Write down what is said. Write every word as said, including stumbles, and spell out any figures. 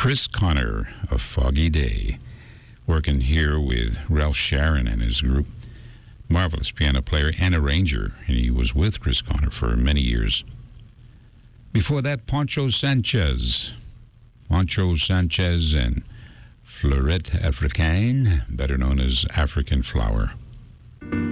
Chris Connor, A Foggy Day, working here with Ralph Sharon and his group. Marvelous piano player and arranger, and he was with Chris Connor for many years. Before that, Poncho Sanchez. Poncho Sanchez and Fleurette Africaine, better known as African Flower.